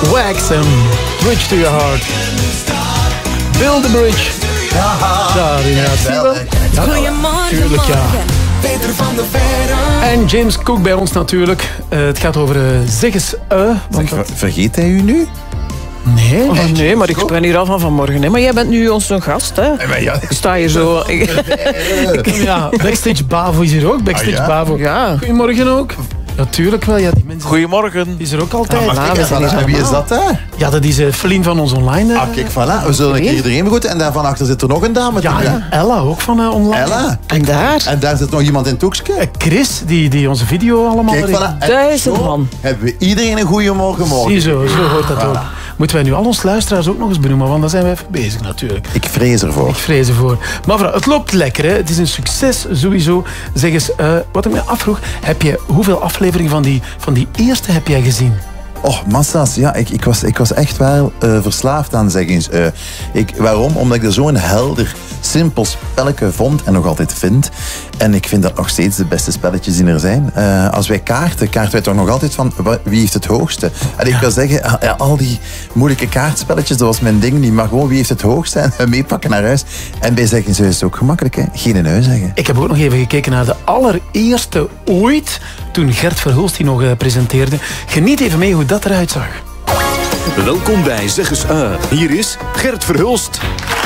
Wax hem. Bridge to your heart. Build the bridge. Daar inderdaad. Zie je wel? Goedemorgen, tuurlijk, ja. Peter van der Veire. En James Cook bij ons natuurlijk. Het gaat over zeg eens vergeet hij u nu? Nee. Oh, nee, maar ik ben hier al van vanmorgen. Hè. Maar jij bent nu onze gast, hè? Ja. Ik sta hier zo... Ja, Backstage Bavo is hier ook. Backstage Bavo. Ja. Goedemorgen ook. Natuurlijk wel, ja, die mensen... Goedemorgen. Die is er ook altijd. En wie is dat, hè? Ja, dat is Feline van ons online. Kijk, voilà. We zullen een keer iedereen begroeten. En daar van achter zit er nog een dame. Ja, Ella, ook van online. Ella. En daar? En daar zit nog iemand in het hoekje. Chris, die onze video allemaal... Kijk, voilà. Duizend man. Hebben we iedereen een goede morgen. Ziezo, zo hoort dat ook. Moeten wij nu al onze luisteraars ook nog eens benoemen, want daar zijn wij even bezig natuurlijk. Ik vrees ervoor. Ik vrees ervoor. Maar mevrouw, het loopt lekker, hè? Het is een succes sowieso. Zeg eens, wat ik me afvroeg, hoeveel afleveringen van die eerste heb jij gezien? Oh, massa's. Ja, ik was echt wel verslaafd aan Zeg eens. Waarom? Omdat ik er zo'n helder, simpel spelletje vond en nog altijd vind. En ik vind dat nog steeds de beste spelletjes die er zijn. Als wij kaarten wij toch nog altijd van wie heeft het hoogste. En ik wil zeggen, al die moeilijke kaartspelletjes, dat was mijn ding niet. Maar gewoon wie heeft het hoogste en meepakken naar huis. En bij Zeg eens is het ook gemakkelijk, hè? Geen nee zeggen. Ik heb ook nog even gekeken naar de allereerste ooit, toen Gert Verhulst die nog presenteerde. Geniet even mee hoe dat eruit zag. Welkom bij Zeg eens. Hier is Gert Verhulst.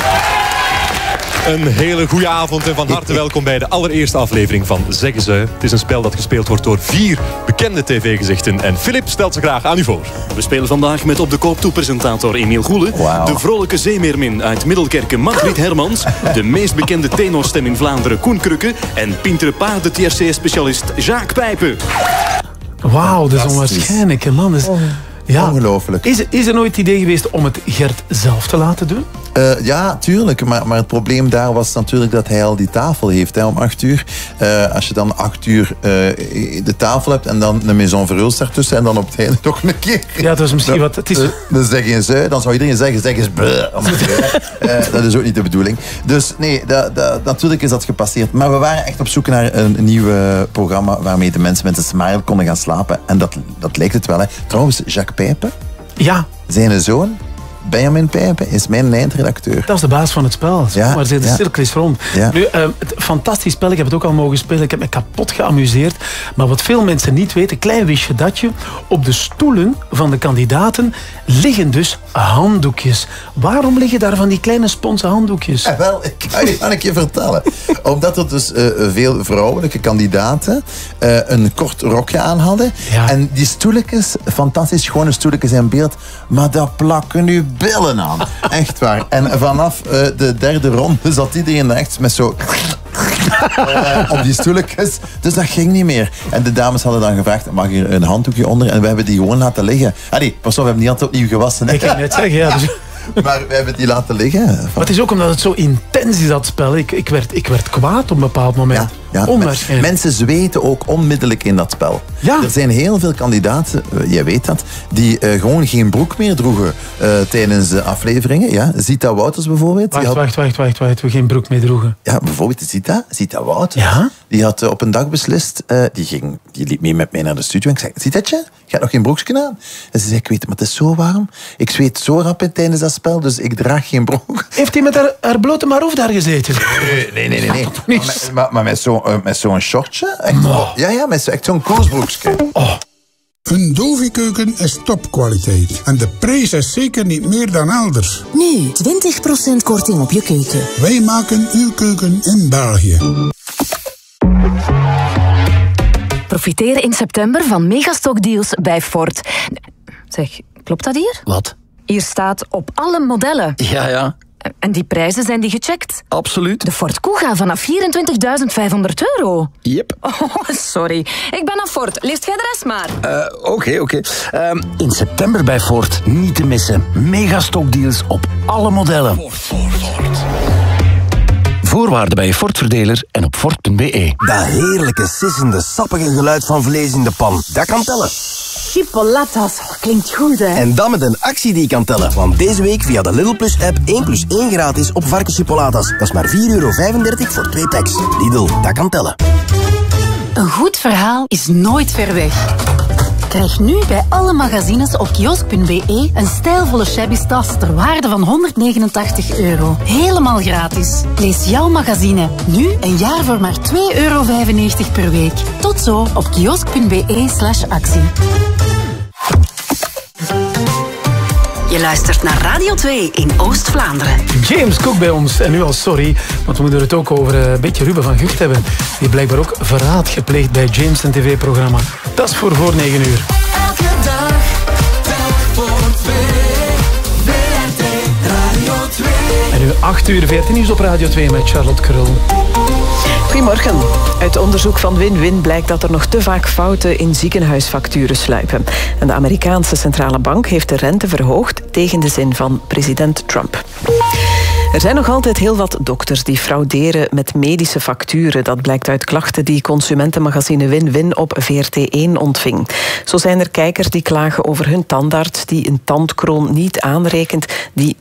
Een hele goede avond en van harte welkom bij de allereerste aflevering van Zeg eens. Het is een spel dat gespeeld wordt door 4 bekende tv-gezichten. En Filip stelt ze graag aan u voor. We spelen vandaag met op de koop toe-presentator Emiel Goele. Wow. De vrolijke zeemeermin uit Middelkerken Margriet Hermans. De meest bekende tenorstem in Vlaanderen Koen Krukke. En Pintere Paarden-TRC-specialist Jacques Pijpen. Wauw, dat is onwaarschijnlijk, hè, man. Ja. Ongelooflijk. Is er nooit het idee geweest om het Gert zelf te laten doen? Ja, tuurlijk. Maar het probleem daar was natuurlijk dat hij al die tafel heeft, hè, om 8 uur. Als je dan 8 uur de tafel hebt en dan een Maison Verhulst daartussen en dan op het einde nog een keer. Ja, dat is misschien wat... Het is... Dan zeg eens dan zou iedereen zeggen, zeg eens dat is ook niet de bedoeling. Dus nee, natuurlijk is dat gepasseerd. Maar we waren echt op zoek naar een nieuw programma waarmee de mensen met een smile konden gaan slapen. En dat lijkt het wel, hè. Trouwens, Jacques Pijpen, zijn zoon, Benjamin Pijpen, is mijn eindredacteur. Dat is de baas van het spel. Ja, maar de cirkel is rond. Ja. Nu, het fantastisch spel, ik heb het ook al mogen spelen. Ik heb me kapot geamuseerd. Maar wat veel mensen niet weten, klein wist je dat je op de stoelen van de kandidaten liggen dus handdoekjes. Waarom liggen daar van die kleine sponsen handdoekjes? Wel, ik kan je vertellen. Omdat er dus veel vrouwelijke kandidaten een kort rokje aan hadden. Ja. En die stoeltjes, fantastisch schone stoeltjes in beeld, maar daar plakken nu billen aan. Echt waar. En vanaf de derde ronde zat iedereen echt met zo... op die stoeltjes. Dus dat ging niet meer. En de dames hadden dan gevraagd, mag hier een handdoekje onder? En we hebben die gewoon laten liggen. Nee, pas op, we hebben niet altijd opnieuw gewassen. Ik kan net zeggen, ja. Dus... Maar we hebben die laten liggen. Maar het is ook omdat het zo intens is, dat spel. Ik werd kwaad op een bepaald moment. Ja, onwaarschijnlijk. mensen zweten ook onmiddellijk in dat spel. Ja. Er zijn heel veel kandidaten, jij weet dat, die gewoon geen broek meer droegen tijdens de afleveringen. Ja. Zita Wouters bijvoorbeeld. Wacht. We geen broek meer droegen. Ja, bijvoorbeeld Zita Wouters. Ja? Die had op een dag beslist, die liep mee met mij naar de studio. En ik zei, Zitatje, je hebt nog geen broekje aan? En ze zei, ik weet het, maar het is zo warm. Ik zweet zo rap tijdens dat spel, dus ik draag geen broek. Heeft hij met haar blote maroef daar gezeten? Nee. Maar met zo'n shortje. Echt, ja, met echt zo'n koersbroekje. Een Dovi-keuken is topkwaliteit. En de prijs is zeker niet meer dan elders. Nu 20% korting op je keuken. Wij maken uw keuken in België. Profiteer in september van megastockdeals bij Ford. Zeg, klopt dat hier? Wat? Hier staat op alle modellen. Ja. En die prijzen, zijn die gecheckt? Absoluut. De Ford Kuga vanaf €24.500. Yep. Oh, sorry. Ik ben aan Ford. Leest jij de rest maar. Oké. In september bij Ford niet te missen. Megastockdeals op alle modellen. Ford. Voorwaarden bij je Ford-verdeler en op Ford.be. Dat heerlijke, sissende, sappige geluid van vlees in de pan. Dat kan tellen. Chipolatas, klinkt goed, hè? En dan met een actie die kan tellen. Want deze week via de Lidl Plus app 1+1 gratis op varkenschipolatas. Dat is maar €4,35 voor 2 packs. Lidl, dat kan tellen. Een goed verhaal is nooit ver weg. Krijg nu bij alle magazines op kiosk.be een stijlvolle shabby tas ter waarde van €189. Helemaal gratis. Lees jouw magazine nu een jaar voor maar €2,95 per week. Tot zo op kiosk.be/actie. Je luistert naar Radio 2 in Oost-Vlaanderen. James Cook bij ons. En nu al sorry, want we moeten het ook over een beetje Ruben van Gucht hebben. Die blijkbaar ook verraad gepleegd bij James' tv-programma. Dat is voor 9 uur. Elke dag, telk voor 2. VRT Radio 2. En nu 8 uur 14 nieuws op Radio 2 met Charlotte Krul. Goedemorgen. Uit onderzoek van Win-Win blijkt dat er nog te vaak fouten in ziekenhuisfacturen sluipen. En de Amerikaanse centrale bank heeft de rente verhoogd tegen de zin van president Trump. Er zijn nog altijd heel wat dokters die frauderen met medische facturen. Dat blijkt uit klachten die consumentenmagazine Win-Win op VRT1 ontving. Zo zijn er kijkers die klagen over hun tandarts die een tandkroon niet aanrekent, die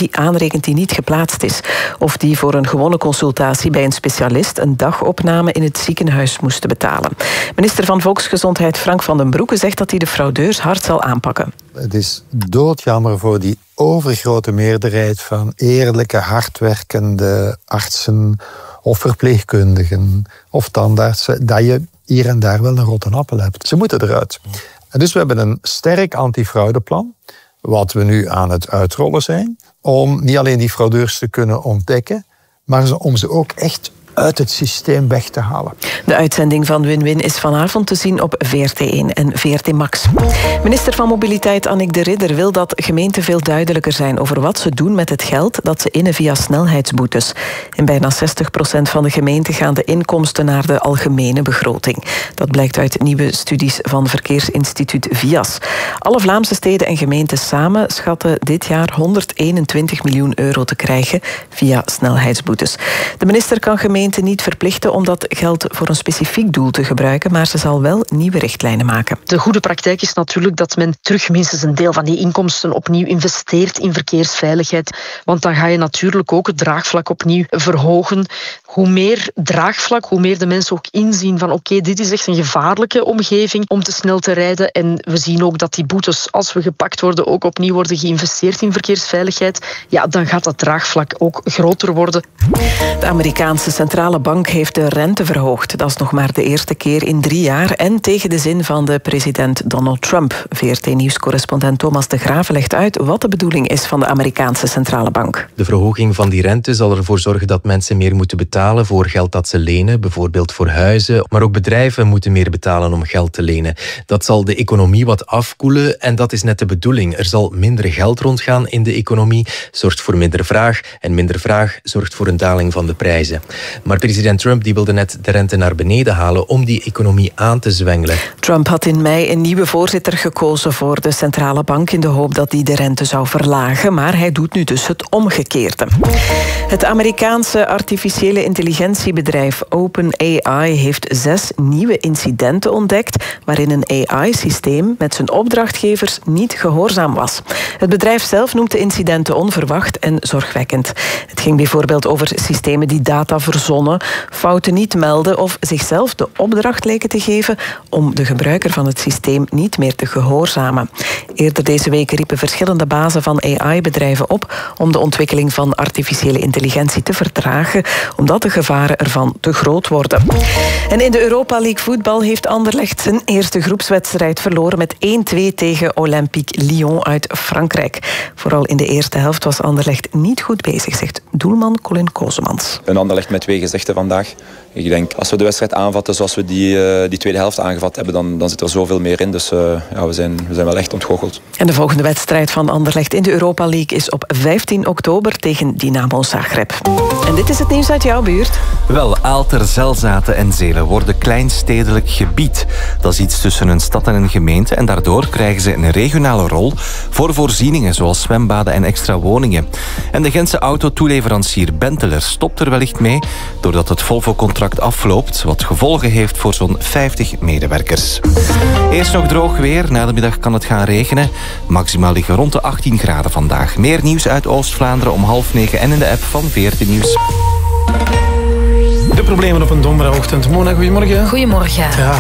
niet geplaatst is. Of die voor een gewone consultatie bij een specialist een dagopname in het ziekenhuis moesten betalen. Minister van Volksgezondheid Frank van den Broeke zegt dat hij de fraudeurs hard zal aanpakken. Het is doodjammer voor die overgrote meerderheid van eerlijke, hardwerkende artsen of verpleegkundigen of tandartsen, dat je hier en daar wel een rotte appel hebt. Ze moeten eruit. En dus we hebben een sterk antifraudeplan, wat we nu aan het uitrollen zijn, om niet alleen die fraudeurs te kunnen ontdekken, maar om ze ook echt uit het systeem weg te halen. De uitzending van Win-Win is vanavond te zien op VRT1 en VRT Max. Minister van Mobiliteit Annick de Ridder wil dat gemeenten veel duidelijker zijn over wat ze doen met het geld dat ze innen via snelheidsboetes. In bijna 60% van de gemeenten gaan de inkomsten naar de algemene begroting. Dat blijkt uit nieuwe studies van verkeersinstituut VIAS. Alle Vlaamse steden en gemeenten samen schatten dit jaar €121 miljoen te krijgen via snelheidsboetes. De minister kan gemeenten niet verplichten om dat geld voor een specifiek doel te gebruiken, maar ze zal wel nieuwe richtlijnen maken. De goede praktijk is natuurlijk dat men terug minstens een deel van die inkomsten opnieuw investeert in verkeersveiligheid. Want dan ga je natuurlijk ook het draagvlak opnieuw verhogen. Hoe meer draagvlak, hoe meer de mensen ook inzien van oké, dit is echt een gevaarlijke omgeving om te snel te rijden. En we zien ook dat die boetes, als we gepakt worden, ook opnieuw worden geïnvesteerd in verkeersveiligheid. Ja, dan gaat dat draagvlak ook groter worden. De Amerikaanse centrale bank heeft de rente verhoogd. Dat is nog maar de eerste keer in 3 jaar en tegen de zin van de president Donald Trump. VRT-nieuwscorrespondent Thomas de Graven legt uit wat de bedoeling is van de Amerikaanse centrale bank. De verhoging van die rente zal ervoor zorgen dat mensen meer moeten betalen voor geld dat ze lenen, bijvoorbeeld voor huizen. Maar ook bedrijven moeten meer betalen om geld te lenen. Dat zal de economie wat afkoelen en dat is net de bedoeling. Er zal minder geld rondgaan in de economie, zorgt voor minder vraag en minder vraag zorgt voor een daling van de prijzen. Maar president Trump die wilde net de rente naar beneden halen om die economie aan te zwengelen. Trump had in mei een nieuwe voorzitter gekozen voor de centrale bank in de hoop dat die de rente zou verlagen, maar hij doet nu dus het omgekeerde. Het Amerikaanse artificiële intelligentiebedrijf OpenAI heeft 6 nieuwe incidenten ontdekt waarin een AI-systeem met zijn opdrachtgevers niet gehoorzaam was. Het bedrijf zelf noemt de incidenten onverwacht en zorgwekkend. Het ging bijvoorbeeld over systemen die data verzonnen, fouten niet melden of zichzelf de opdracht leken te geven om de gebruiker van het systeem niet meer te gehoorzamen. Eerder deze week riepen verschillende bazen van AI-bedrijven op om de ontwikkeling van artificiële intelligentie te vertragen, omdat de gevaren ervan te groot worden. En in de Europa League voetbal heeft Anderlecht zijn eerste groepswedstrijd verloren met 1-2 tegen Olympique Lyon uit Frankrijk. Vooral in de eerste helft was Anderlecht niet goed bezig, zegt doelman Colin Kozemans. Een Anderlecht met 2 gezichten vandaag. Ik denk, als we de wedstrijd aanvatten zoals we die tweede helft aangevat hebben, dan zit er zoveel meer in. Dus ja, we zijn wel echt ontgoocheld. En de volgende wedstrijd van Anderlecht in de Europa League is op 15 oktober tegen Dynamo Zagreb. En dit is het nieuws uit jouw buurt. Wel, Aalter, Zelzaten en Zelen worden kleinstedelijk gebied. Dat is iets tussen een stad en een gemeente en daardoor krijgen ze een regionale rol voor voorzieningen zoals zwembaden en extra woningen. En de Gentse autotoeleverancier Benteler stopt er wellicht mee doordat het Volvo-contract afloopt, wat gevolgen heeft voor zo'n 50 medewerkers. Eerst nog droog weer, na de middag kan het gaan regenen. Maximaal liggen rond de 18 graden vandaag. Meer nieuws uit Oost-Vlaanderen om 8:30 en in de app van VRT Nieuws. De problemen op een donderdagochtend. Mona, goedemorgen. Goedemorgen. Ja.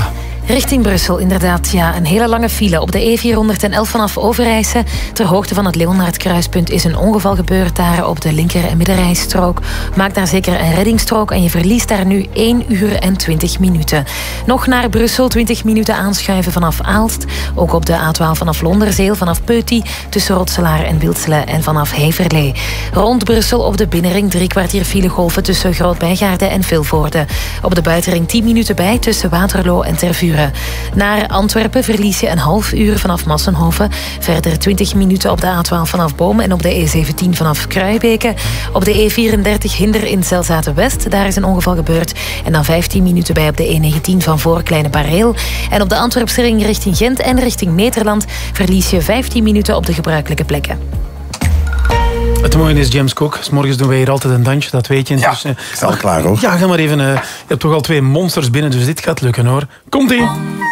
Richting Brussel, inderdaad. Ja, een hele lange file op de E411 vanaf Overijse. Ter hoogte van het Leonhardkruispunt is een ongeval gebeurd daar op de linker- en middenrijstrook. Maak daar zeker een reddingsstrook en je verliest daar nu 1 uur en 20 minuten. Nog naar Brussel, 20 minuten aanschuiven vanaf Aalst. Ook op de A12 vanaf Londerzeel, vanaf Peuty, tussen Rotselaar en Wilselen en vanaf Heverlee. Rond Brussel op de binnenring 3 kwartier filegolven tussen Groot-Bijgaarde en Vilvoorde. Op de buitenring 10 minuten bij tussen Waterloo en Tervuren. Naar Antwerpen verlies je een half uur vanaf Massenhoven. Verder 20 minuten op de A12 vanaf Boom en op de E17 vanaf Kruijbeke. Op de E34 Hinder in Zelzaten-West, daar is een ongeval gebeurd. En dan 15 minuten bij op de E19 van voor Kleine Bareel. En op de Antwerpse ring richting Gent en richting Nederland verlies je 15 minuten op de gebruikelijke plekken. Het mooie is, James Cook, 's morgens doen wij hier altijd een dansje, dat weet je. Ja, dus, ik sta al klaar hoor. Ja, ga maar even. Je hebt toch al 2 monsters binnen, dus dit gaat lukken hoor. Komt-ie!